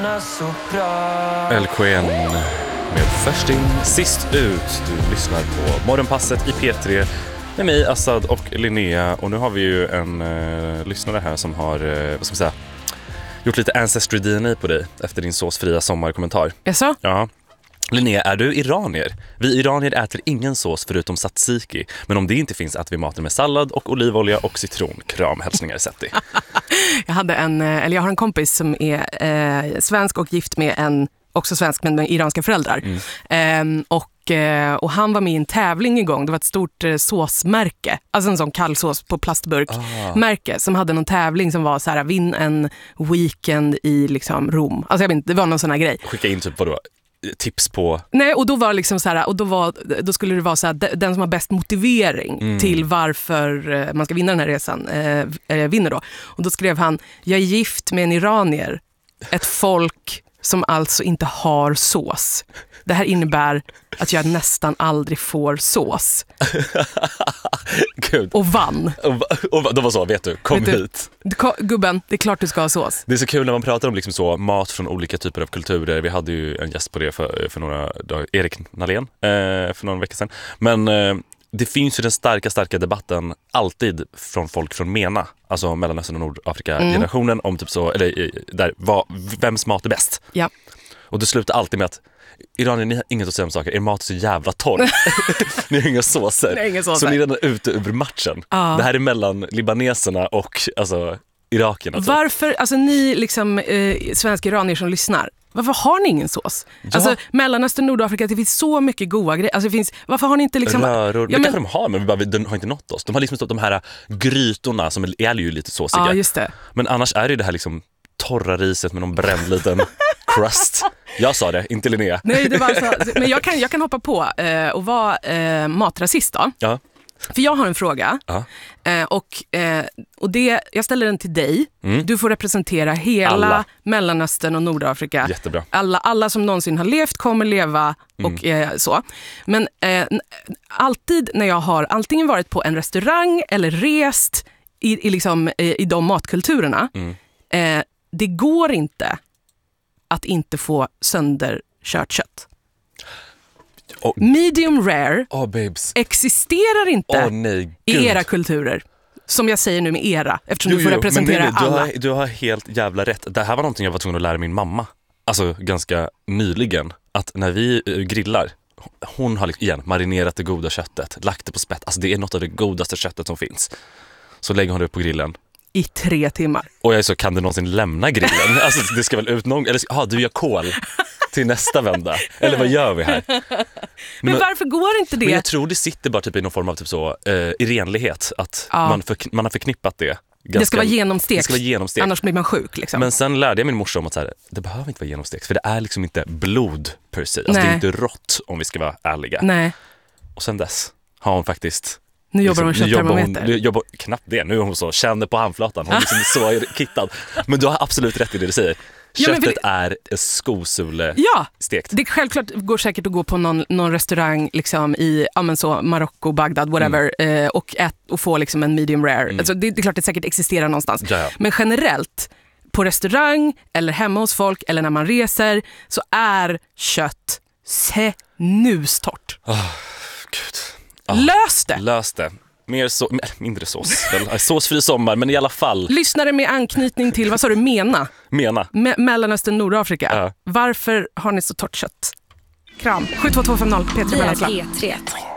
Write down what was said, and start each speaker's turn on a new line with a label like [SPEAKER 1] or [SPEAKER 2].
[SPEAKER 1] LKN med först in, sist ut. Du lyssnar på Morgonpasset i P3 med mig, Assad och Linnea. Och nu har vi ju en lyssnare här som har, vad ska man säga, gjort lite ancestry DNA på dig efter din såsfria sommarkommentar.
[SPEAKER 2] Jaså?
[SPEAKER 1] Ja. Linnea, är du iranier? Vi iranier äter ingen sås förutom tzatziki. Men om det inte finns äter vi maten med sallad och olivolja och citron. Kram, hälsningar Setti.
[SPEAKER 2] Jag har en kompis som är svensk och gift med en, också svensk men med iranska föräldrar. Och han var med i en tävling igång. Det var ett stort såsmärke. Alltså en sån kallsås på plastburk-märke som hade någon tävling som var så här: vinn en weekend i liksom Rom. Alltså jag vet inte, det var någon sån här grej.
[SPEAKER 1] Skicka in typ vadå? Tips på...
[SPEAKER 2] Nej, och då var liksom så här, och då skulle det vara så här, den som har bäst motivering till varför man ska vinna den här resan vinner då. Och då skrev han: jag är gift med en iranier, ett folk som alltså inte har sås. Det här innebär att jag nästan aldrig får sås.
[SPEAKER 1] Gud.
[SPEAKER 2] Och vann.
[SPEAKER 1] Och då var så, vet du, kom hit.
[SPEAKER 2] Gubben, det är klart du ska ha sås.
[SPEAKER 1] Det är så kul när man pratar om liksom så, mat från olika typer av kulturer. Vi hade ju en gäst på det för några dagar, Erik Nalén, för några veckor sedan. Men det finns ju den starka debatten alltid från folk från MENA, alltså Mellanöstern och Nordafrika-generationen, om typ så, eller där, vems mat är bäst.
[SPEAKER 2] Ja.
[SPEAKER 1] Och det slutar alltid med att Iranien, ni har inget att säga om saker. Er mat är så jävla torr. Ni har inga såser. Så ni är redan ute ur matchen. Det här är mellan libaneserna och alltså, irakerna.
[SPEAKER 2] Varför, alltså ni liksom svenska iranier som lyssnar, varför har ni ingen sås?
[SPEAKER 1] Ja.
[SPEAKER 2] Alltså Mellanöstern, Nordafrika, det finns så mycket goda grejer. Alltså det finns, varför har ni inte liksom...
[SPEAKER 1] Röror, det kanske de har, men de har inte nått oss. De har liksom stått de här grytorna som är ju lite såsiga.
[SPEAKER 2] Ja, just det.
[SPEAKER 1] Men annars är det ju det här liksom torra riset med någon bränd liten crust. Jag sa det, inte Linnea.
[SPEAKER 2] Nej, det var så, men jag kan hoppa på och vara matrasist då.
[SPEAKER 1] Ja.
[SPEAKER 2] För jag har en fråga.
[SPEAKER 1] Ja.
[SPEAKER 2] Och det, jag ställer den till dig. Du får representera hela Mellanöstern och Nordafrika.
[SPEAKER 1] Jättebra.
[SPEAKER 2] Alla som någonsin har levt kommer leva och så. Men alltid när jag har antingen varit på en restaurang eller rest i de matkulturerna, det går inte att inte få sönderkört kött. Medium rare existerar inte i era kulturer. Som jag säger nu med era, eftersom du får representera alla.
[SPEAKER 1] Du har helt jävla rätt. Det här var någonting jag var tvungen att lära min mamma. Alltså ganska nyligen. Att när vi grillar, hon har igen marinerat det goda köttet, lagt det på spett. Alltså det är något av det godaste köttet som finns. Så lägger hon det på grillen.
[SPEAKER 2] I 3 timmar.
[SPEAKER 1] Och jag så, kan du någonsin lämna grillen? Alltså det ska väl ut någon... Eller du gör kol till nästa vända. Eller vad gör vi här?
[SPEAKER 2] Men varför går inte det?
[SPEAKER 1] Men jag tror det sitter bara typ i någon form av typ så, i renlighet. Att man har förknippat det.
[SPEAKER 2] Det ska vara genomstekt.
[SPEAKER 1] Det ska vara genomstekt.
[SPEAKER 2] Annars blir man sjuk liksom.
[SPEAKER 1] Men sen lärde jag min morsa om att så här, det behöver inte vara genomstekt. För det är liksom inte blod per se. Alltså det är inte rått om vi ska vara ärliga.
[SPEAKER 2] Nej.
[SPEAKER 1] Och sen dess har hon faktiskt...
[SPEAKER 2] Nu jobbar hon kötttermometer.
[SPEAKER 1] Nu jobbar knappt det. Nu är hon så, känner på handflatan. Hon är liksom så kittad. Men du har absolut rätt i det du säger. Köttet är skosule stekt.
[SPEAKER 2] Det självklart går säkert att gå på någon restaurang liksom i Marocko, Bagdad, whatever, och få liksom en medium rare. Alltså, det är klart det säkert existerar någonstans.
[SPEAKER 1] Ja.
[SPEAKER 2] Men generellt, på restaurang eller hemma hos folk eller när man reser, så är kött snustort. Lös det. Mindre sås. Såsfri sommar, men i alla fall. Lyssnare med anknytning till, vad sa du, MENA? Mellanöstern, Nordafrika.
[SPEAKER 1] Ja.
[SPEAKER 2] Varför har ni så torrt kött? Kram. 72250 P3 Mellanslag.
[SPEAKER 3] P3.